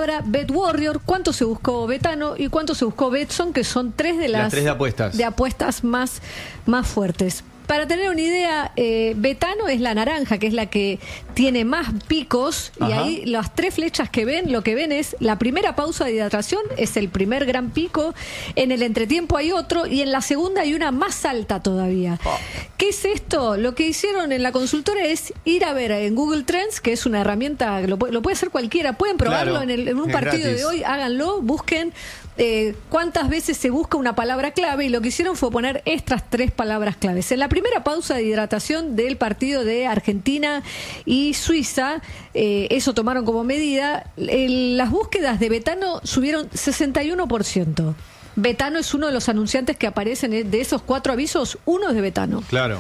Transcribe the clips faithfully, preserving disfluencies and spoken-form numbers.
palabra Bet Warrior, cuánto se buscó Betano y cuánto se buscó Betson, que son tres de las, las tres de apuestas, de apuestas más, más fuertes. Para tener una idea, eh, Betano es la naranja, que es la que tiene más picos. Ajá. Y ahí las tres flechas que ven, lo que ven es la primera pausa de hidratación, es el primer gran pico. En el entretiempo hay otro y en la segunda hay una más alta todavía. Oh. ¿Qué es esto? Lo que hicieron en la consultora es ir a ver en Google Trends, que es una herramienta, lo, lo puede hacer cualquiera, pueden probarlo. Claro, en, el, en un partido gratis. De hoy, háganlo, busquen eh, cuántas veces se busca una palabra clave, y lo que hicieron fue poner estas tres palabras claves. En la primera pausa de hidratación del partido de Argentina y Suiza, eh, eso tomaron como medida, el, las búsquedas de Betano subieron sesenta y uno por ciento. Betano es uno de los anunciantes que aparecen de esos cuatro avisos, uno es de Betano. Claro.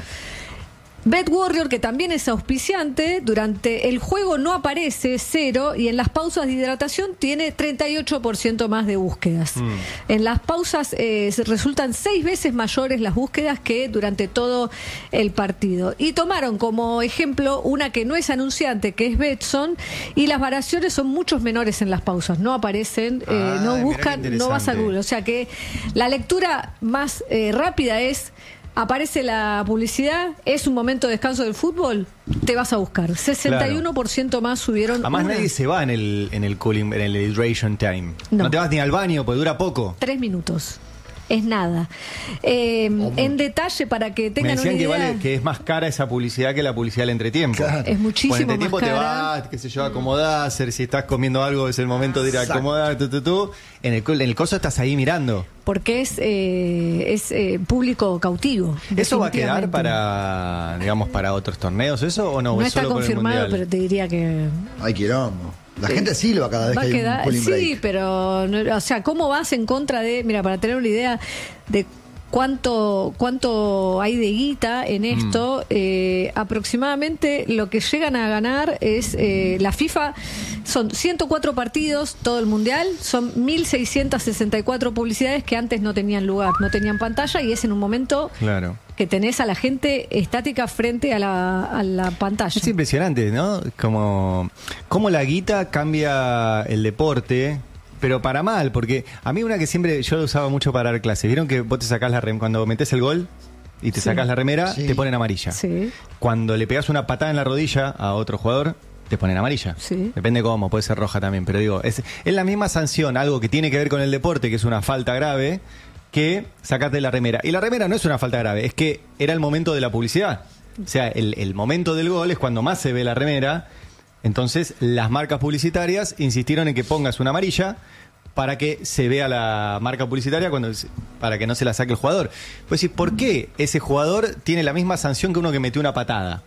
Bet Warrior, que también es auspiciante, durante el juego no aparece, cero, y en las pausas de hidratación tiene treinta y ocho por ciento más de búsquedas. Mm. En las pausas eh, resultan seis veces mayores las búsquedas que durante todo el partido. Y tomaron como ejemplo una que no es anunciante, que es Betson, y las variaciones son muchos menores en las pausas. No aparecen, eh, ah, no buscan, no vas a Google. O sea que la lectura más eh, rápida es: aparece la publicidad, es un momento de descanso del fútbol, te vas a buscar. sesenta y uno por ciento más subieron. Además una... nadie se va en el en el cooling, en el hydration time. No. no te vas ni al baño, porque dura poco. Tres minutos. Es nada. Eh, en detalle, para que tengan Me decían una idea, que, vale, que es más cara esa publicidad que la publicidad del entretiempo. Claro. Es muchísimo bueno, entretiempo más cara. Te vas, qué sé yo, acomodás, si estás comiendo algo es el momento de ir a acomodar, tú, tú, tú. En el, en el coso estás ahí mirando. Porque es eh, es eh, público cautivo. ¿Eso va a quedar para, digamos, para otros torneos, eso o no? No ¿Es está solo confirmado, pero te diría que... Ay, quilombo. La gente eh, silba cada vez va que hay quedar, un cooling break. Sí, pero, no, o sea, ¿cómo vas en contra de...? Mira, para tener una idea de cuánto cuánto hay de guita en esto, mm. eh, aproximadamente lo que llegan a ganar es eh, la FIFA, son ciento cuatro partidos, todo el mundial, son mil seiscientas sesenta y cuatro publicidades que antes no tenían lugar, no tenían pantalla, y es en un momento... Claro. Que tenés a la gente estática frente a la, a la pantalla. Es impresionante, ¿no? Como, como la guita cambia el deporte, pero para mal, porque a mí una que siempre yo lo usaba mucho para dar clases. ¿Vieron que vos te sacás la remera cuando metés el gol y te sí. sacás la remera, sí. te ponen amarilla? Sí. Cuando le pegás una patada en la rodilla a otro jugador, te ponen amarilla. Sí. Depende cómo, puede ser roja también, pero digo, es, es la misma sanción, algo que tiene que ver con el deporte, que es una falta grave, que sacarte la remera. Y la remera no es una falta grave, es que era el momento de la publicidad. O sea, el, el momento del gol es cuando más se ve la remera. Entonces, las marcas publicitarias insistieron en que pongas una amarilla para que se vea la marca publicitaria, cuando para que no se la saque el jugador. Pues sí, ¿por qué ese jugador tiene la misma sanción que uno que metió una patada?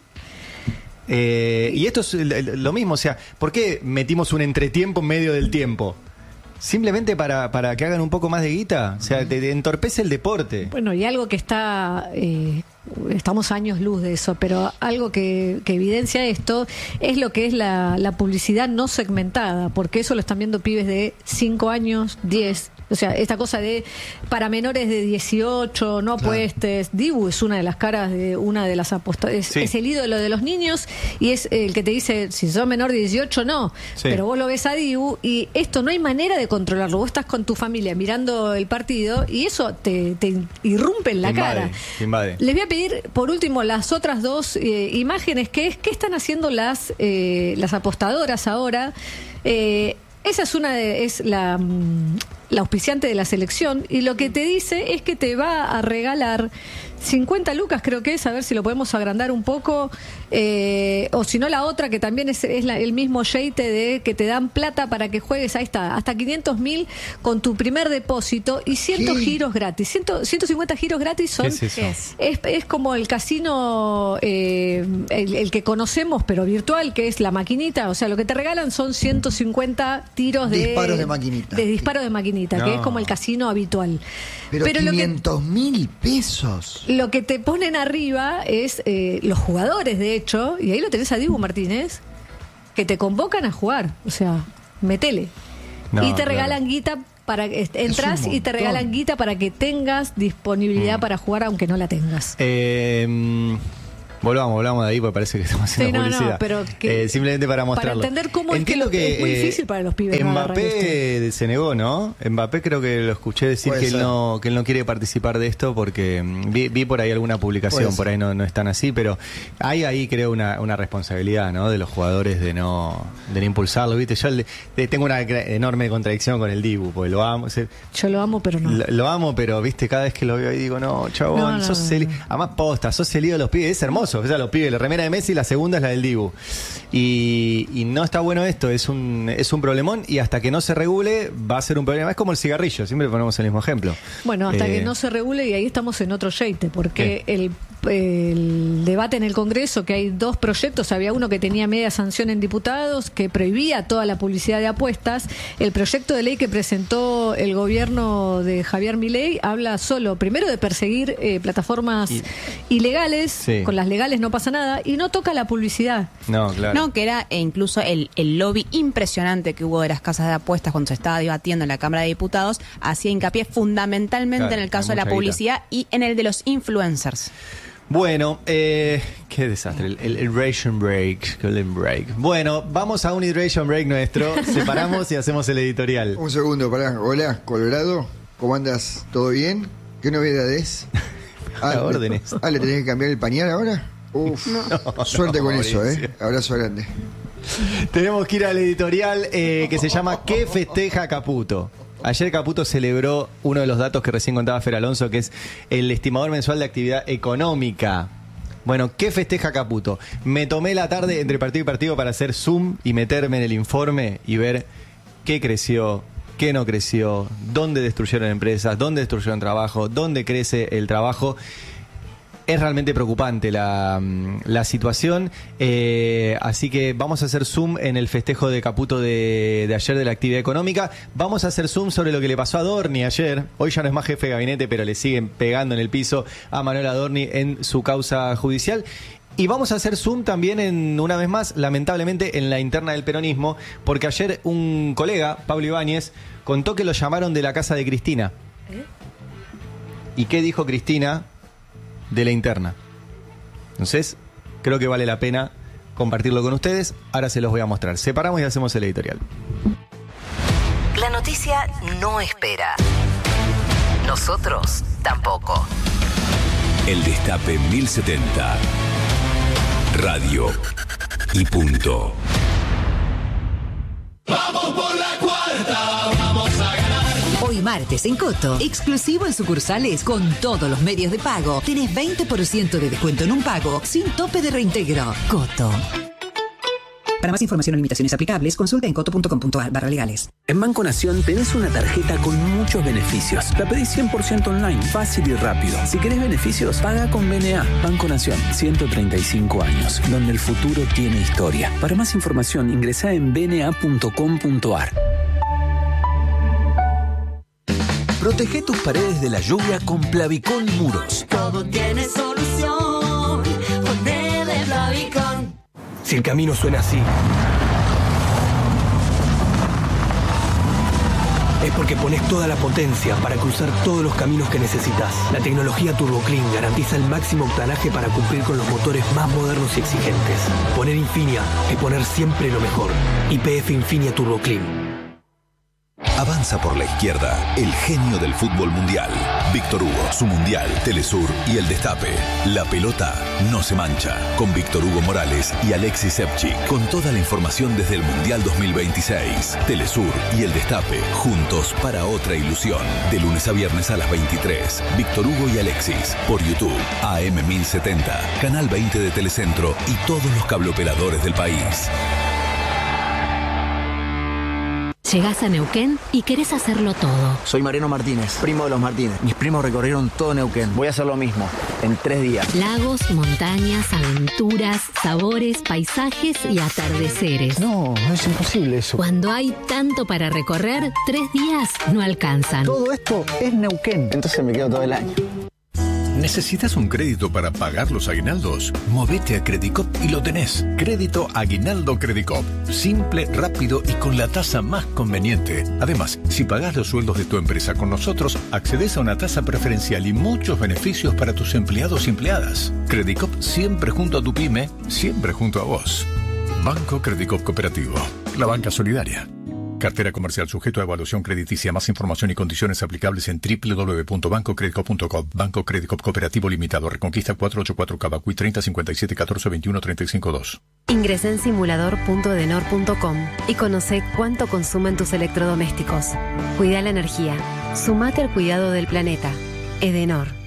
Eh, y esto es lo mismo, o sea, ¿por qué metimos un entretiempo en medio del tiempo? Simplemente para, para que hagan un poco más de guita. O sea, te, te entorpece el deporte. Bueno, y algo que está... Eh, estamos años luz de eso, pero algo que, que evidencia esto es lo que es la, la publicidad no segmentada, porque eso lo están viendo pibes de cinco años, diez. O sea, esta cosa de para menores de dieciocho, no apuestes. Claro. Dibu es una de las caras de una de las apuestas. Es, sí. es el ídolo de los niños y es el que te dice, si sos menor de dieciocho, no. Sí. Pero vos lo ves a Dibu y esto no hay manera de controlarlo. Vos estás con tu familia mirando el partido y eso te, te irrumpe en la te cara. Invade, te invade. Les voy a pedir, por último, las otras dos eh, imágenes, que es qué están haciendo las, eh, las apostadoras ahora. Eh, esa es una de, es la... la auspiciante de la selección, y lo que te dice es que te va a regalar cincuenta lucas, creo que es, a ver si lo podemos agrandar un poco, eh, o si no la otra, que también es, es la, el mismo yeite de que te dan plata para que juegues, ahí está, hasta quinientos mil con tu primer depósito y cien ¿Qué? Giros gratis, cien, ciento cincuenta giros gratis son, ¿Qué es, eso? es, es como el casino, eh, el, el que conocemos pero virtual, que es la maquinita, o sea, lo que te regalan son ciento cincuenta tiros de disparos de maquinita, de disparos de maquinita, no. que es como el casino habitual. Pero, pero quinientos mil pesos. Lo que te ponen arriba es eh, los jugadores, de hecho, y ahí lo tenés a Dibu Martínez, que te convocan a jugar. O sea, metele. No, y te regalan claro. guita para que entras y te regalan guita para que tengas disponibilidad mm. para jugar aunque no la tengas. Eh, Volvamos, volvamos de ahí porque parece que estamos haciendo sí, no, publicidad. No, pero que, eh, simplemente para mostrarlo. Para entender cómo Entiendo es que, que es muy eh, difícil para los pibes. Mbappé no se negó, ¿no? Mbappé creo que lo escuché decir que él, no, que él no quiere participar de esto porque vi, vi por ahí alguna publicación, por ahí no, no están así, pero hay ahí creo una, una responsabilidad, ¿no? De los jugadores de no, de no impulsarlo, ¿viste? Yo le, le tengo una enorme contradicción con el Dibu, porque lo amo. O sea, yo lo amo, pero no. Lo, lo amo, pero viste, cada vez que lo veo ahí digo, no, chabón, no, no, sos no, el... no. Además posta, sos el ídolo de los pibes, es hermoso, o sea, los pibes, la remera de Messi, la segunda es la del Dibu. Y, y no está bueno esto, es un, es un problemón y hasta que no se regule va a ser un problema. Es como el cigarrillo, siempre ponemos el mismo ejemplo. Bueno, hasta eh... que no se regule y ahí estamos en otro yeite, porque ¿Qué? el el debate en el Congreso, que hay dos proyectos, había uno que tenía media sanción en diputados, que prohibía toda la publicidad de apuestas. El proyecto de ley que presentó el gobierno de Javier Milei habla solo, primero, de perseguir eh, plataformas y, ilegales, sí. Con las legales no pasa nada, y no toca la publicidad. No, claro. No, que era eh, incluso el, el lobby impresionante que hubo de las casas de apuestas cuando se estaba debatiendo en la Cámara de Diputados, hacía hincapié fundamentalmente claro, en el caso de la publicidad guita. Y en el de los influencers. Bueno, eh, qué desastre, el, el, el Hydration Break, el break. Bueno, vamos a un Hydration Break nuestro, separamos y hacemos el editorial. Un segundo, pará. Hola, Colorado, ¿cómo andas? ¿Todo bien? ¿Qué novedades? Ah, órdenes. Ah, ¿le tenés que cambiar el pañal ahora? Uf, no, suerte no, con Mauricio. Eso, ¿eh? Abrazo grande. Tenemos que ir al editorial eh, que se llama ¿Qué festeja Caputo? Ayer Caputo celebró uno de los datos que recién contaba Fer Alonso, que es el estimador mensual de actividad económica. Bueno, ¿qué festeja Caputo? Me tomé la tarde entre partido y partido para hacer zoom y meterme en el informe y ver qué creció, qué no creció, dónde destruyeron empresas, dónde destruyeron trabajo, dónde crece el trabajo. Es realmente preocupante la, la situación, eh, así que vamos a hacer zoom en el festejo de Caputo de, de ayer de la actividad económica. Vamos a hacer zoom sobre lo que le pasó a Adorni ayer. Hoy ya no es más jefe de gabinete, pero le siguen pegando en el piso a Manuel Adorni en su causa judicial. Y vamos a hacer zoom también, en una vez más, lamentablemente, en la interna del peronismo, porque ayer un colega, Pablo Ibáñez, contó que lo llamaron de la casa de Cristina. ¿Eh? ¿Y qué dijo Cristina de la interna? Entonces, creo que vale la pena compartirlo con ustedes. Ahora se los voy a mostrar. Separamos y hacemos el editorial. La noticia no espera. Nosotros tampoco. El Destape mil setenta. Radio y punto. Vamos por la cuarta, vamos a ganar. Hoy martes en Coto, exclusivo en sucursales con todos los medios de pago. Tenés veinte por ciento de descuento en un pago sin tope de reintegro. Coto. Para más información o limitaciones aplicables, consulta en coto punto com punto ar barra legales. En Banco Nación tenés una tarjeta con muchos beneficios. La pedís cien por ciento online, fácil y rápido. Si querés beneficios, paga con B N A. Banco Nación, ciento treinta y cinco años, donde el futuro tiene historia. Para más información, ingresá en b n a punto com punto ar. Protege tus paredes de la lluvia con Plavicón Muros. Todo tiene solución. Ponele Plavicón. Si el camino suena así, es porque pones toda la potencia para cruzar todos los caminos que necesitas. La tecnología TurboClean garantiza el máximo octanaje para cumplir con los motores más modernos y exigentes. Poner Infinia es poner siempre lo mejor. Y P F Infinia TurboClean. Avanza por la izquierda, el genio del fútbol mundial. Víctor Hugo, su mundial, Telesur y el Destape. La pelota no se mancha. Con Víctor Hugo Morales y Alexis Sepchik. Con toda la información desde el Mundial dos mil veintiséis. Telesur y el Destape, juntos para otra ilusión. De lunes a viernes a las veintitrés. Víctor Hugo y Alexis. Por YouTube, A M mil setenta, Canal veinte de Telecentro y todos los cableoperadores del país. Llegás a Neuquén y querés hacerlo todo. Soy Mariano Martínez, primo de los Martínez. Mis primos recorrieron todo Neuquén. Voy a hacer lo mismo, en tres días. Lagos, montañas, aventuras, sabores, paisajes y atardeceres. No, no es imposible eso. Cuando hay tanto para recorrer, tres días no alcanzan. Todo esto es Neuquén. Entonces me quedo todo el año. ¿Necesitas un crédito para pagar los aguinaldos? Movete a Credicop y lo tenés. Crédito Aguinaldo Credicop. Simple, rápido y con la tasa más conveniente. Además, si pagás los sueldos de tu empresa con nosotros, accedes a una tasa preferencial y muchos beneficios para tus empleados y empleadas. Credicop siempre junto a tu pyme, siempre junto a vos. Banco Credicop Cooperativo. La banca solidaria. Cartera comercial sujeto a evaluación crediticia. Más información y condiciones aplicables en doble u doble u doble u punto banco credicop punto com. Banco Credicop Cooperativo Limitado. Reconquista cuatrocientos ochenta y cuatro Cavacuy treinta cincuenta y siete catorce veintiuno treinta y cinco dos. Ingresa en simulador punto edenor punto com y conoce cuánto consumen tus electrodomésticos. Cuida la energía. Sumate al cuidado del planeta. Edenor.